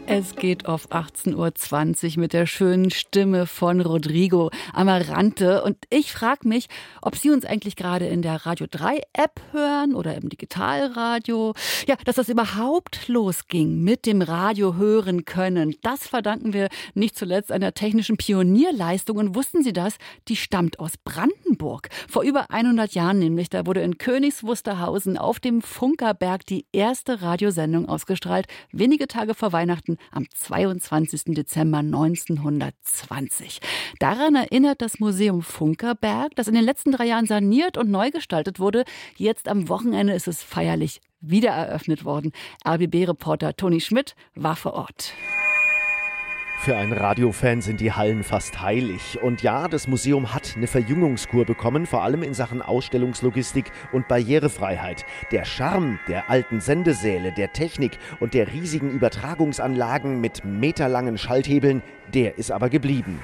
Es geht auf 18:20 Uhr mit der schönen Stimme von Rodrigo Amarante. Und ich frage mich, ob Sie uns eigentlich gerade in der Radio 3 App hören oder im Digitalradio. Ja, dass das überhaupt losging mit dem Radio hören können, das verdanken wir nicht zuletzt einer technischen Pionierleistung. Und wussten Sie das? Die stammt aus Brandenburg. Vor über 100 Jahren nämlich, da wurde in Königs Wusterhausen auf dem Funkerberg die erste Radiosendung ausgestrahlt. Wenige Tage vor Weihnachten am 22. Dezember 1920. Daran erinnert das Museum Funkerberg, das in den letzten 3 Jahren saniert und neu gestaltet wurde. Jetzt am Wochenende ist es feierlich wieder eröffnet worden. RBB-Reporter Toni Schmidt war vor Ort. Für einen Radiofan sind die Hallen fast heilig. Und ja, das Museum hat eine Verjüngungskur bekommen, vor allem in Sachen Ausstellungslogistik und Barrierefreiheit. Der Charme der alten Sendesäle, der Technik und der riesigen Übertragungsanlagen mit meterlangen Schalthebeln, der ist aber geblieben.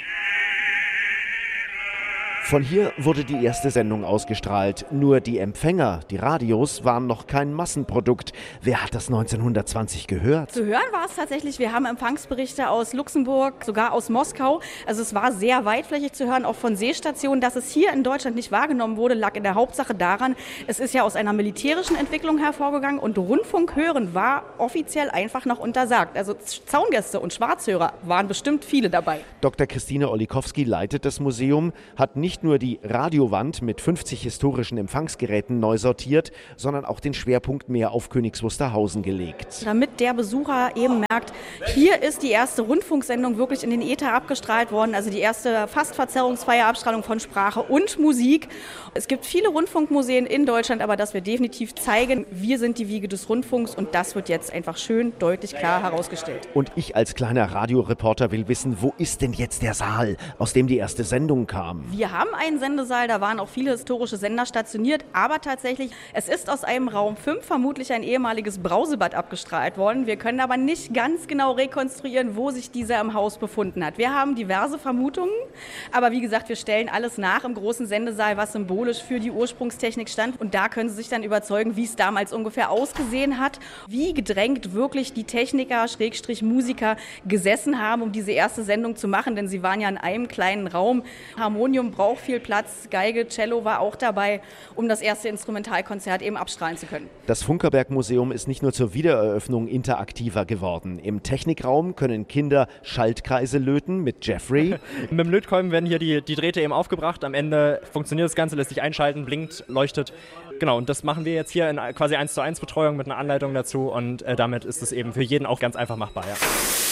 Von hier wurde die erste Sendung ausgestrahlt. Nur die Empfänger, die Radios, waren noch kein Massenprodukt. Wer hat das 1920 gehört? Zu hören war es tatsächlich. Wir haben Empfangsberichte aus Luxemburg, sogar aus Moskau. Also es war sehr weitflächig zu hören, auch von Seestationen. Dass es hier in Deutschland nicht wahrgenommen wurde, lag in der Hauptsache daran, es ist ja aus einer militärischen Entwicklung hervorgegangen und Rundfunk hören war offiziell einfach noch untersagt. Also Zaungäste und Schwarzhörer waren bestimmt viele dabei. Dr. Christine Ollikowski leitet das Museum, hat nicht nur die Radiowand mit 50 historischen Empfangsgeräten neu sortiert, sondern auch den Schwerpunkt mehr auf Königs Wusterhausen gelegt. Damit der Besucher eben merkt, hier ist die erste Rundfunksendung wirklich in den Äther abgestrahlt worden, also die erste fast verzerrungsfreie Abstrahlung von Sprache und Musik. Es gibt viele Rundfunkmuseen in Deutschland, aber dass wir definitiv zeigen, wir sind die Wiege des Rundfunks und das wird jetzt einfach schön, deutlich, klar herausgestellt. Und ich als kleiner Radioreporter will wissen, wo ist denn jetzt der Saal, aus dem die erste Sendung kam? Wir haben einen Sendesaal, da waren auch viele historische Sender stationiert, aber tatsächlich, es ist aus einem Raum 5 vermutlich ein ehemaliges Brausebad abgestrahlt worden. Wir können aber nicht ganz genau rekonstruieren, wo sich dieser im Haus befunden hat. Wir haben diverse Vermutungen, aber wie gesagt, wir stellen alles nach im großen Sendesaal, was symbolisch für die Ursprungstechnik stand. Und da können Sie sich dann überzeugen, wie es damals ungefähr ausgesehen hat, wie gedrängt wirklich die Techniker, Musiker gesessen haben, um diese erste Sendung zu machen, denn sie waren ja in einem kleinen Raum. Harmonium braucht viel Platz, Geige, Cello war auch dabei, um das erste Instrumentalkonzert eben abstrahlen zu können. Das Funkerberg-Museum ist nicht nur zur Wiedereröffnung interaktiver geworden. Im Technikraum können Kinder Schaltkreise löten mit Jeffrey. Mit dem Lötkolben werden hier die Drähte eben aufgebracht. Am Ende funktioniert das Ganze, lässt sich einschalten, blinkt, leuchtet. Genau, und das machen wir jetzt hier in quasi 1:1 Betreuung mit einer Anleitung dazu und damit ist es eben für jeden auch ganz einfach machbar. Ja.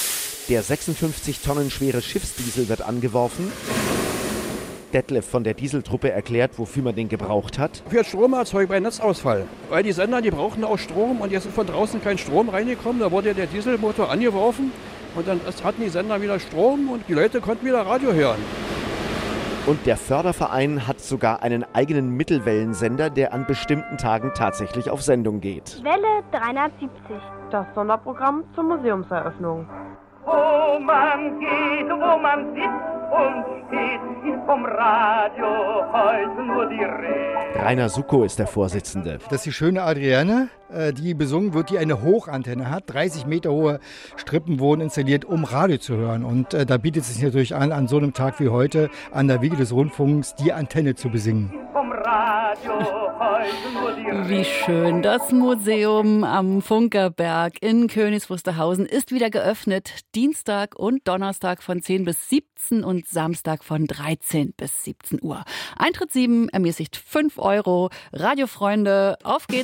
Der 56 Tonnen schwere Schiffsdiesel wird angeworfen. Detlef von der Dieseltruppe erklärt, wofür man den gebraucht hat. Für Stromerzeugung bei Netzausfall. Weil die Sender, die brauchten auch Strom und jetzt ist von draußen kein Strom reingekommen. Da wurde der Dieselmotor angeworfen und dann hatten die Sender wieder Strom und die Leute konnten wieder Radio hören. Und der Förderverein hat sogar einen eigenen Mittelwellensender, der an bestimmten Tagen tatsächlich auf Sendung geht. Welle 370. Das Sonderprogramm zur Museumseröffnung. Wo man geht, wo man sitzt und steht, ist vom Radio heute nur die Rede. Rainer Suckow ist der Vorsitzende. Das ist die schöne Adrienne, die besungen wird, die eine Hochantenne hat. 30 Meter hohe Strippen wurden installiert, um Radio zu hören. Und da bietet es sich natürlich an so einem Tag wie heute, an der Wiege des Rundfunks, die Antenne zu besingen. Vom Radio heute nur die Rede. Wie schön. Das Museum am Funkerberg in Königs Wusterhausen ist wieder geöffnet. Dienstag und Donnerstag von 10 bis 17 und Samstag von 13 bis 17 Uhr. Eintritt 7, ermäßigt 5 Euro. Radiofreunde, auf geht's.